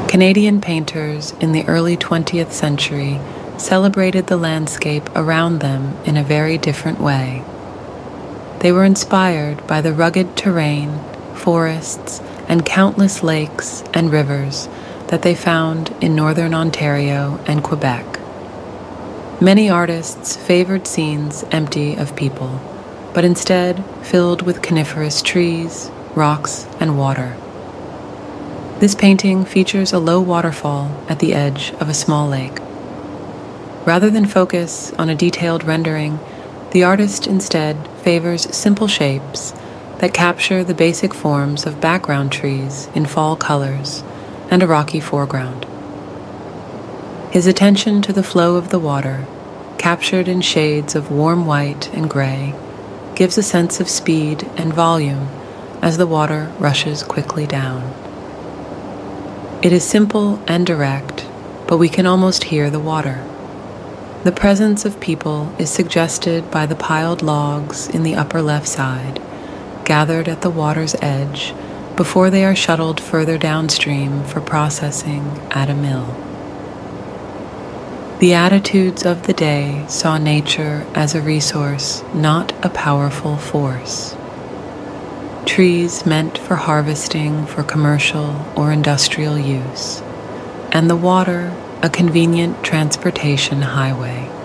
Canadian painters in the early 20th century celebrated the landscape around them in a very different way. They were inspired by the rugged terrain, forests, and countless lakes and rivers that they found in northern Ontario and Quebec. Many artists favored scenes empty of people, but instead filled with coniferous trees, rocks, and water. This painting features a low waterfall at the edge of a small lake. Rather than focus on a detailed rendering, the artist instead favors simple shapes that capture the basic forms of background trees in fall colors and a rocky foreground. His attention to the flow of the water, captured in shades of warm white and gray, gives a sense of speed and volume as the water rushes quickly down. It is simple and direct, but we can almost hear the water. The presence of people is suggested by the piled logs in the upper left side, gathered at the water's edge before they are shuttled further downstream for processing at a mill. The attitudes of the day saw nature as a resource, not a powerful force. Trees meant for harvesting for commercial or industrial use, and the water a convenient transportation highway.